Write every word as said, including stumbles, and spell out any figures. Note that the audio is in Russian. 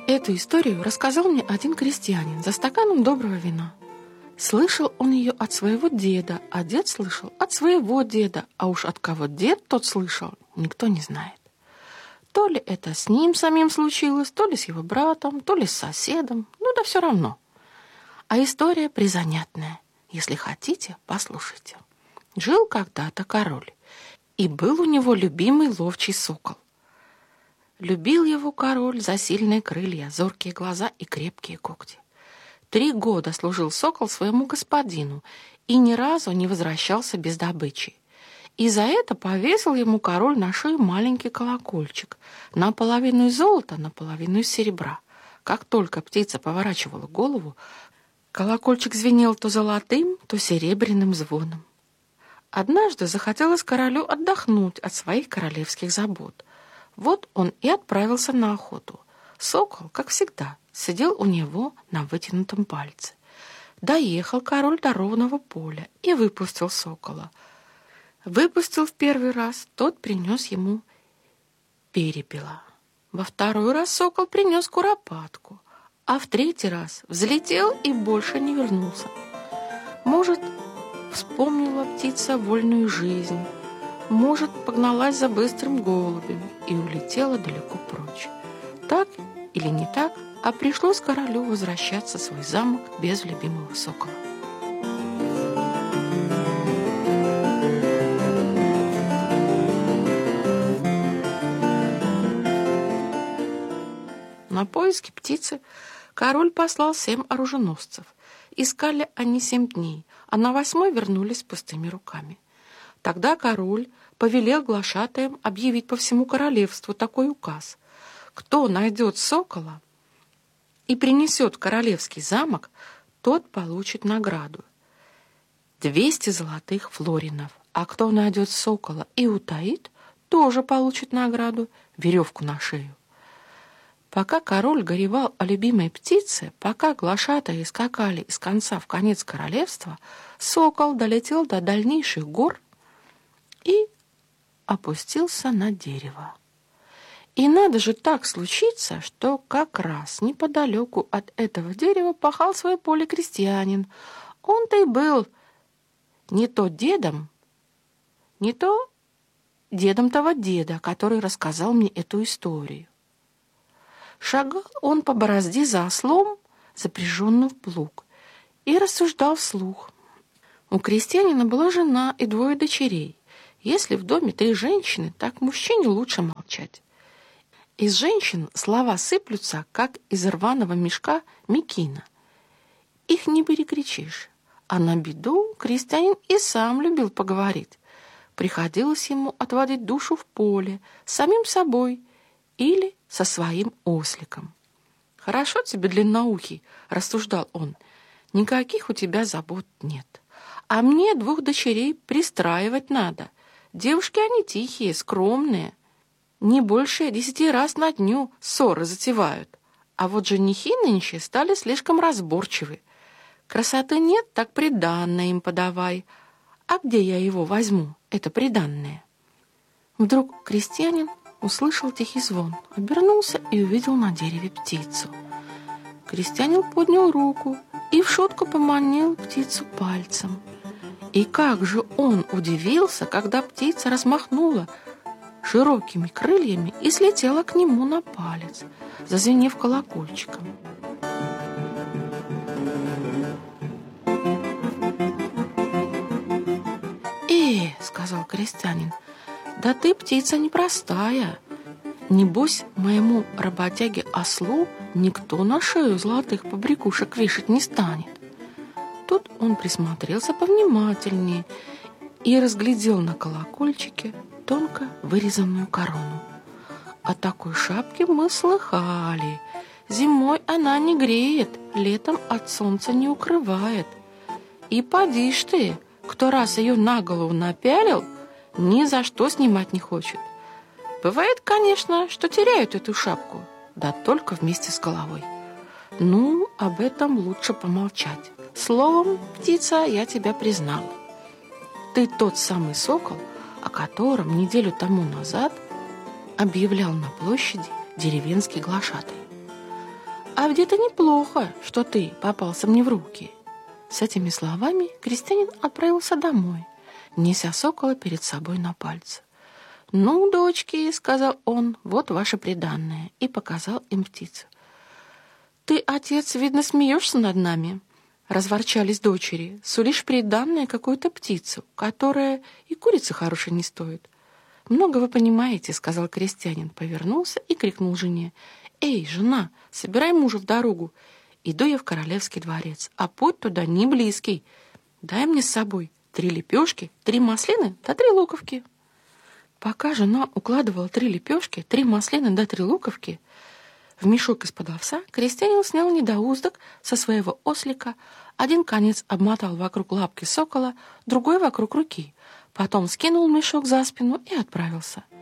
Эту историю рассказал мне один крестьянин за стаканом доброго вина. Слышал он ее от своего деда, а дед слышал от своего деда, а уж от кого дед тот слышал, никто не знает. То ли это с ним самим случилось, то ли с его братом, то ли с соседом, ну да все равно. А история призанятная. Если хотите, послушайте. Жил когда-то король, и был у него любимый ловчий сокол. Любил его король за сильные крылья, зоркие глаза и крепкие когти. Три года служил сокол своему господину и ни разу не возвращался без добычи. И за это повесил ему король на шею маленький колокольчик, наполовину из золота, наполовину из серебра. Как только птица поворачивала голову, колокольчик звенел то золотым, то серебряным звоном. Однажды захотелось королю отдохнуть от своих королевских забот. Вот он и отправился на охоту. Сокол, как всегда, сидел у него на вытянутом пальце. Доехал король до ровного поля и выпустил сокола. Выпустил в первый раз, тот принес ему перепела. Во второй раз сокол принес куропатку, а в третий раз взлетел и больше не вернулся. Может, вспомнила птица вольную жизнь, может, погналась за быстрым голубем и улетела далеко прочь. Так или не так, а пришлось королю возвращаться в свой замок без любимого сокола. На поиски птицы король послал семь оруженосцев. Искали они семь дней, а на восьмой вернулись с пустыми руками. Тогда король повелел глашатаям объявить по всему королевству такой указ: кто найдет сокола и принесет в королевский замок, тот получит награду — двести золотых флоринов, а кто найдет сокола и утаит, тоже получит награду — веревку на шею. Пока король горевал о любимой птице, пока глашатаи скакали из конца в конец королевства, сокол долетел до дальнейших гор и опустился на дерево. И надо же так случиться, что как раз неподалеку от этого дерева пахал свое поле крестьянин. Он-то и был не то дедом, не то дедом того деда, который рассказал мне эту историю. Шагал он по борозде за ослом, запряженным в плуг, и рассуждал вслух. У крестьянина была жена и двое дочерей. Если в доме три женщины, так мужчине лучше молчать. Из женщин слова сыплются, как из рваного мешка мекина. Их не перекричишь. А на беду крестьянин и сам любил поговорить. Приходилось ему отводить душу в поле, с самим собой или со своим осликом. «Хорошо тебе, длинноухий», — рассуждал он, — «никаких у тебя забот нет. А мне двух дочерей пристраивать надо. Девушки они тихие, скромные, не больше десяти раз на дню ссоры затевают. А вот женихи нынче стали слишком разборчивы. Красоты нет, так приданное им подавай. А где я его возьму, это приданное?» Вдруг крестьянин услышал тихий звон, обернулся и увидел на дереве птицу. Крестьянин поднял руку и в шутку поманил птицу пальцем. И как же он удивился, когда птица размахнула широкими крыльями и слетела к нему на палец, зазвенев колокольчиком. «Э, — сказал крестьянин, — да ты птица непростая. Небось, моему работяге-ослу никто на шею золотых побрякушек вешать не станет». Тут он присмотрелся повнимательнее и разглядел на колокольчике тонко вырезанную корону. О такой шапке мы слыхали. Зимой она не греет, летом от солнца не укрывает. И поди ж ты, кто раз ее на голову напялил, ни за что снимать не хочет. Бывает, конечно, что теряют эту шапку, да только вместе с головой. Ну, об этом лучше помолчать. Словом, птица, я тебя признал. Ты тот самый сокол, о котором неделю тому назад объявлял на площади деревенский глашатай. а где-то неплохо, что ты попался мне в руки». С этими словами крестьянин отправился домой, неся сокола перед собой на пальце. «Ну, дочки, — сказал он, — вот ваше приданное», и показал им птицу. «Ты, отец, видно, смеешься над нами?» — разворчались дочери. «Сулишь приданное какую-то птицу, которая и курицы хорошей не стоит». «Много вы понимаете, — сказал крестьянин, повернулся и крикнул жене. Эй, жена, собирай мужа в дорогу. Иду я в королевский дворец, а путь туда не близкий. Дай мне с собой три лепешки, три маслины да три луковки». Пока жена укладывала три лепешки, три маслины да три луковки в мешок из-под овса, крестьянин снял недоуздок со своего ослика, один конец обмотал вокруг лапки сокола, другой вокруг руки, потом скинул мешок за спину и отправился.